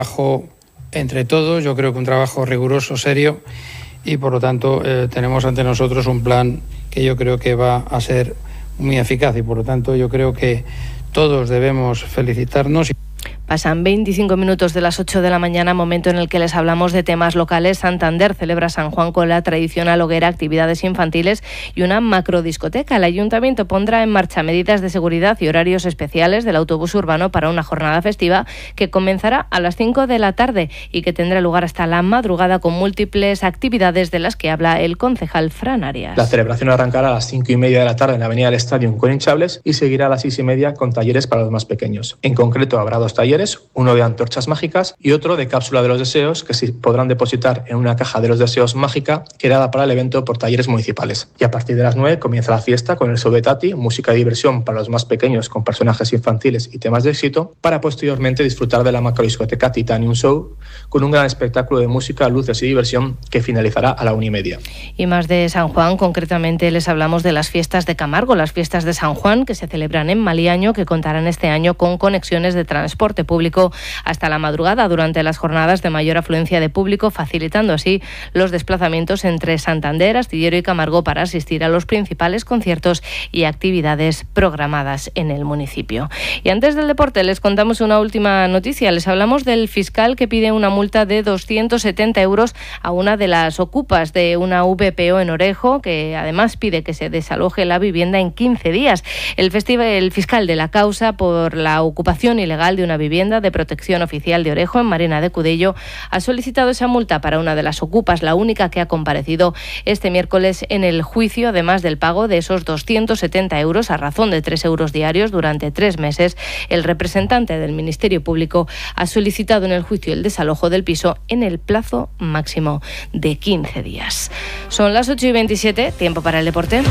trabajo entre todos, yo creo que un trabajo riguroso, serio, y por lo tanto tenemos ante nosotros un plan que yo creo que va a ser muy eficaz y por lo tanto yo creo que todos debemos felicitarnos. Pasan 25 minutos de las 8 de la mañana, momento en el que les hablamos de temas locales. Santander celebra San Juan con la tradicional hoguera, actividades infantiles y una macrodiscoteca. El Ayuntamiento pondrá en marcha medidas de seguridad y horarios especiales del autobús urbano para una jornada festiva que comenzará a las 5 de la tarde y que tendrá lugar hasta la madrugada con múltiples actividades de las que habla el concejal Fran Arias. La celebración arrancará a las 5:30 de la tarde en la avenida del Estadio con hinchables y seguirá a las 6:30 con talleres para los más pequeños. En concreto habrá 2 talleres, uno de antorchas mágicas y otro de cápsula de los deseos, que se podrán depositar en una caja de los deseos mágica creada para el evento por talleres municipales. Y a partir de las 9 comienza la fiesta con el show de Tati, música de diversión para los más pequeños con personajes infantiles y temas de éxito, para posteriormente disfrutar de la macrodiscoteca Titanium Show con un gran espectáculo de música, luces y diversión que finalizará a la 1:30. Y más de San Juan, concretamente les hablamos de las fiestas de Camargo, las fiestas de San Juan que se celebran en Maliaño, que contarán este año con conexiones de transporte público hasta la madrugada durante las jornadas de mayor afluencia de público, facilitando así los desplazamientos entre Santander, Astillero y Camargo para asistir a los principales conciertos y actividades programadas en el municipio. Y antes del deporte les contamos una última noticia. Les hablamos del fiscal que pide una multa de 270 euros a una de las ocupas de una VPO en Orejo, que además pide que se desaloje la vivienda en 15 días. El fiscal de la causa por la ocupación ilegal de una vivienda de protección oficial de Orejo en Marina de Cudello ha solicitado esa multa para una de las ocupas, la única que ha comparecido este miércoles en el juicio, además del pago de esos 270 euros a razón de 3 euros diarios durante 3 meses. El representante del Ministerio Público ha solicitado en el juicio el desalojo del piso en el plazo máximo de 15 días. Son las 8:27, tiempo para el deporte.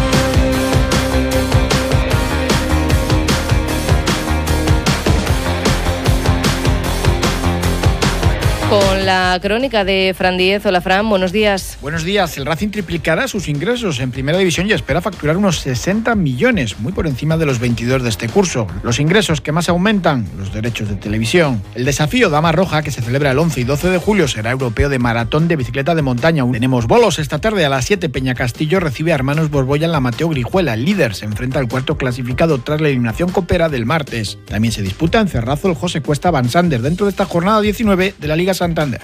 Con la crónica de Fran Díez. Hola Fran, buenos días. Buenos días. El Racing triplicará sus ingresos en Primera División y espera facturar unos 60 millones, muy por encima de los 22 de este curso. Los ingresos que más aumentan, los derechos de televisión. El desafío Dama Roja, que se celebra el 11 y 12 de julio, será europeo de maratón de bicicleta de montaña. Tenemos bolos esta tarde a las 7. Peña Castillo recibe a Hermanos Borbolla en la Mateo Grijuela. El líder se enfrenta al cuarto clasificado tras la eliminación copera del martes. También se disputa en Cerrazo el José Cuesta Van Sander dentro de esta jornada 19 de la Liga Santander.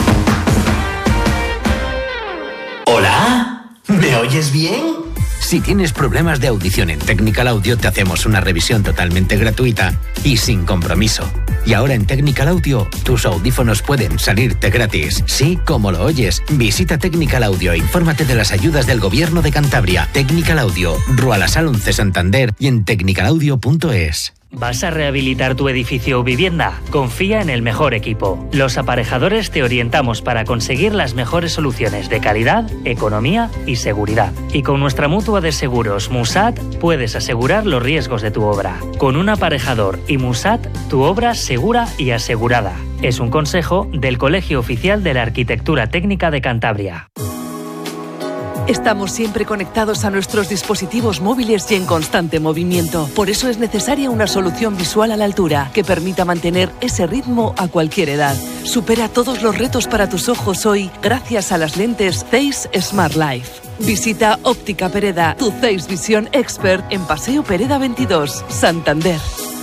¿Hola? ¿Me oyes bien? Si tienes problemas de audición en Technical Audio, te hacemos una revisión totalmente gratuita y sin compromiso. Y ahora en Technical Audio, tus audífonos pueden salirte gratis. Sí, como lo oyes. Visita Technical Audio e infórmate de las ayudas del Gobierno de Cantabria. Technical Audio, Rua La Sal 11 Santander y en technicalaudio.es. ¿Vas a rehabilitar tu edificio o vivienda? Confía en el mejor equipo. Los Aparejadores te orientamos para conseguir las mejores soluciones de calidad, economía y seguridad. Y con nuestra mutua de seguros Musat puedes asegurar los riesgos de tu obra. Con un aparejador y Musat, tu obra segura y asegurada. Es un consejo del Colegio Oficial de la Arquitectura Técnica de Cantabria. Estamos siempre conectados a nuestros dispositivos móviles y en constante movimiento. Por eso es necesaria una solución visual a la altura que permita mantener ese ritmo a cualquier edad. Supera todos los retos para tus ojos hoy gracias a las lentes Zeiss Smart Life. Visita Óptica Pereda, tu Zeiss Visión Expert en Paseo Pereda 22, Santander.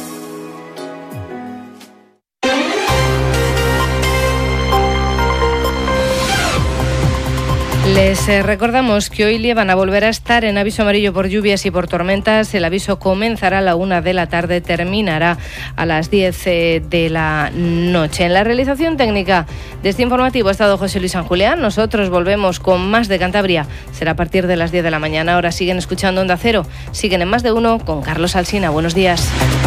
Les recordamos que hoy van a volver a estar en aviso amarillo por lluvias y por tormentas. El aviso comenzará a la 1 de la tarde, terminará a las 10 de la noche. En la realización técnica de este informativo ha estado José Luis San Julián. Nosotros volvemos con más de Cantabria. Será a partir de las 10 de la mañana. Ahora siguen escuchando Onda Cero. Siguen en Más de Uno con Carlos Alsina. Buenos días.